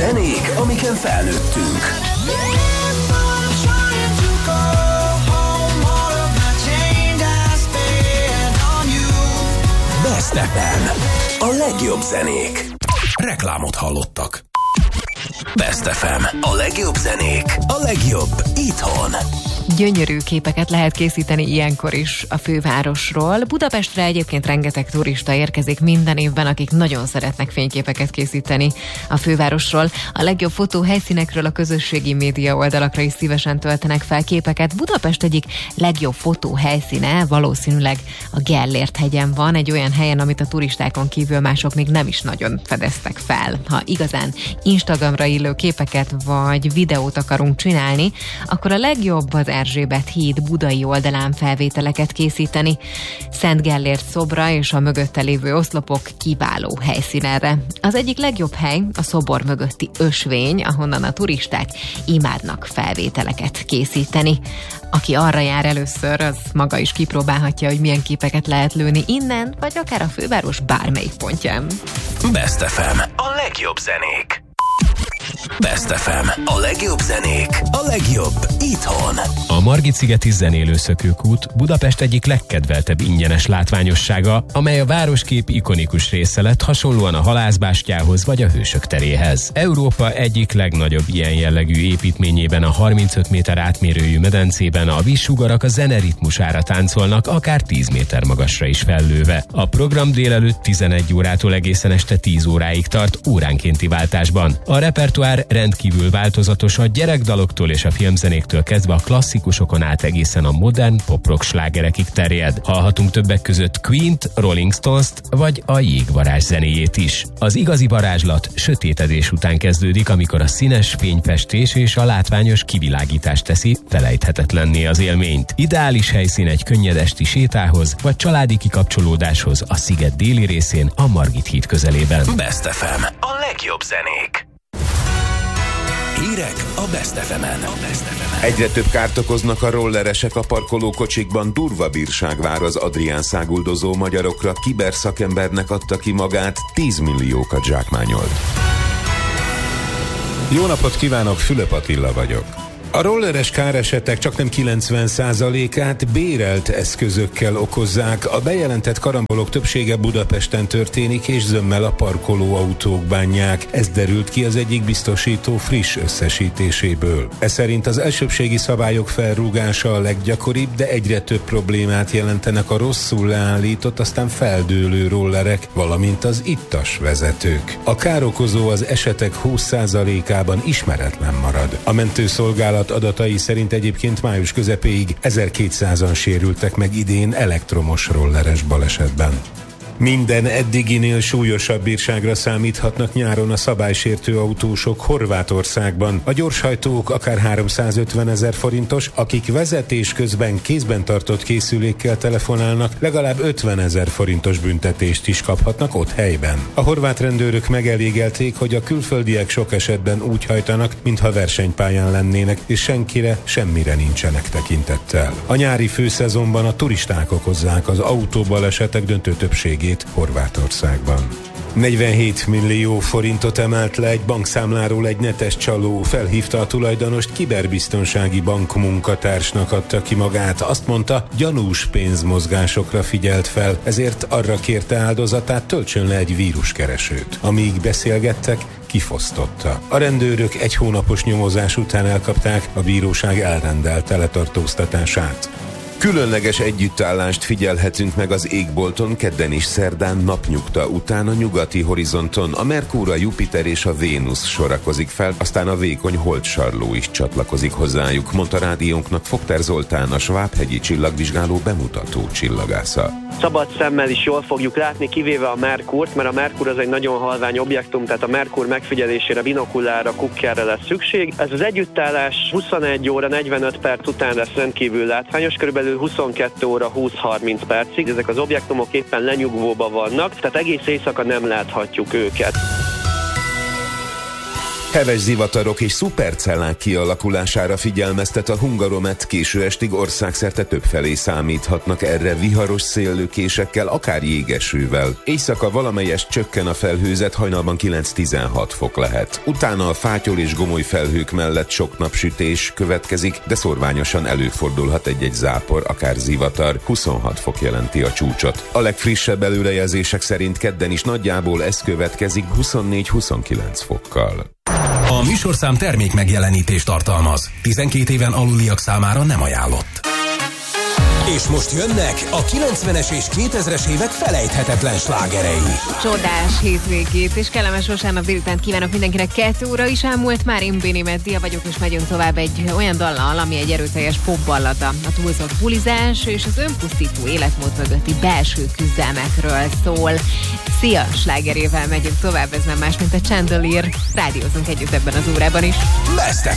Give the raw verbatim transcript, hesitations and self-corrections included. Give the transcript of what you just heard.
Zenék, amiken felnőttünk. Best ef em. A legjobb zenék. Reklámot hallottak. Best ef em. A legjobb zenék. A legjobb itthon. Gyönyörű képeket lehet készíteni ilyenkor is a fővárosról. Budapestre egyébként rengeteg turista érkezik minden évben, akik nagyon szeretnek fényképeket készíteni a fővárosról. A legjobb fotóhelyszínekről a közösségi média oldalakra is szívesen töltenek fel képeket. Budapest egyik legjobb fotóhelyszíne valószínűleg a Gellért hegyen van, egy olyan helyen, amit a turistákon kívül mások még nem is nagyon fedeztek fel. Ha igazán Instagramra illő képeket vagy videót akarunk csinálni, akkor a legjobb az Erzsébet híd budai oldalán felvételeket készíteni. Szent Gellért szobra és a mögötte lévő oszlopok kiváló helyszín erre. Az egyik legjobb hely a szobor mögötti ösvény, ahonnan a turisták imádnak felvételeket készíteni. Aki arra jár először, az maga is kipróbálhatja, hogy milyen képeket lehet lőni innen, vagy akár a főváros bármelyik pontján. Best ef em. A legjobb zenék. Best ef em. A legjobb zenék. A legjobb itthon. A Margit-szigeti zenélőszökőkút Budapest egyik legkedveltebb ingyenes látványossága, amely a városkép ikonikus része lett, hasonlóan a Halászbástyához vagy a Hősök teréhez. Európa egyik legnagyobb ilyen jellegű építményében, a harmincöt méter átmérőjű medencében a vízsugarak a zene ritmusára táncolnak, akár tíz méter magasra is fellőve. A program délelőtt tizenegy órától egészen este tíz óráig tart, óránkénti váltásban. A repertoár rendkívül változatos, a gyerekdaloktól és a filmzenéktől kezdve a klasszikusokon át egészen a modern pop-rock slágerekig terjed. Hallhatunk többek között Queen-t, Rolling Stones-t vagy a Jégvarázs zenéjét is. Az igazi varázslat sötétedés után kezdődik, amikor a színes fényfestés és a látványos kivilágítás teszi felejthetetlenné az élményt. Ideális helyszín egy könnyed esti sétához vagy családi kikapcsolódáshoz a sziget déli részén, a Margit híd közelében. Best ef em. A legjobb zenék. Hírek a Best ef emen. Egyre több kárt okoznak a rolleresek a parkolókocsikban, durva bírság vár az Adrián száguldozó magyarokra, kiberszakembernek adta ki magát, tíz milliókat zsákmányolt. Jó napot kívánok, Fülöp Attila vagyok. A rolleres káresetek csaknem kilencven százalékát bérelt eszközökkel okozzák. A bejelentett karambolok többsége Budapesten történik, és zömmel a parkolóautók bánják. Ez derült ki az egyik biztosító friss összesítéséből. Ez szerint az elsőbbségi szabályok felrúgása a leggyakoribb, de egyre több problémát jelentenek a rosszul leállított, aztán feldőlő rollerek, valamint az ittas vezetők. A károkozó az esetek húsz százalékában ismeretlen marad. A mentőszolgálat adatai szerint egyébként május közepéig ezerkétszázan sérültek meg idén elektromos rolleres balesetben. Minden eddiginél súlyosabb bírságra számíthatnak nyáron a szabálysértő autósok Horvátországban. A gyorshajtók akár háromszázötven ezer forintos, akik vezetés közben kézben tartott készülékkel telefonálnak, legalább ötven ezer forintos büntetést is kaphatnak ott helyben. A horvát rendőrök megelégelték, hogy a külföldiek sok esetben úgy hajtanak, mintha versenypályán lennének, és senkire, semmire nincsenek tekintettel. A nyári főszezonban a turisták okozzák az autóbalesetek döntő többségét Horvátországban. negyvenhét millió forintot emelt le egy bankszámláról egy netes csaló, felhívta a tulajdonost, kiberbiztonsági bankmunkatársnak adta ki magát. Azt mondta, gyanús pénzmozgásokra figyelt fel, ezért arra kérte áldozatát, töltsön le egy víruskeresőt. Amíg beszélgettek, kifosztotta. A rendőrök egy hónapos nyomozás után elkapták, a bíróság elrendelte letartóztatását. Különleges együttállást figyelhetünk meg az égbolton kedden és szerdán napnyugta után a nyugati horizonton. A Merkúr, a Jupiter és a Vénusz sorakozik fel, aztán a vékony holdsarló is csatlakozik hozzájuk, mondta rádiónknak Fogter Zoltán, a Svábhegyi csillagvizsgáló bemutató csillagásza. Szabad szemmel is jól fogjuk látni, kivéve a Merkúrt, mert a Merkúr az egy nagyon halvány objektum, tehát a Merkúr megfigyelésére binokulára, kukkerre lesz szükség. Ez az együttállás huszonegy óra negyvenöt perc után lesz rendkívül látványos, körülbelül huszonkettő óra húsz-harminc percig. Ezek az objektumok éppen lenyugvóban vannak, tehát egész éjszaka nem láthatjuk őket. Heves zivatarok és szupercellák kialakulására figyelmeztet a Hungaromet, késő estig országszerte többfelé számíthatnak erre viharos széllökésekkel, akár jégesővel. Éjszaka valamelyest csökken a felhőzet, hajnalban kilenc-tizenhat fok lehet. Utána a fátyol és gomoly felhők mellett sok napsütés következik, de szorványosan előfordulhat egy-egy zápor, akár zivatar. huszonhat fok jelenti a csúcsot. A legfrissebb előrejelzések szerint kedden is nagyjából ez következik huszonnégy-huszonkilenc fokkal. A műsorszám termék megjelenítést tartalmaz. tizenkét éven aluliak számára nem ajánlott. És most jönnek a kilencvenes és kétezres évek felejthetetlen slágerei. Csodás hétvégét és kellemes vasárnap délutánt kívánok mindenkinek. Kettő óra is elmúlt, már én Béni Meddia vagyok, és megyünk tovább egy olyan dallal, ami egy erőteljes popballada. A túlzott bulizás és az önpusztító életmód mögötti belső küzdelmekről szól. Szia, slágerével megyünk tovább, ez nem más, mint a Chandelier. Rádiózunk együtt ebben az órában is. Best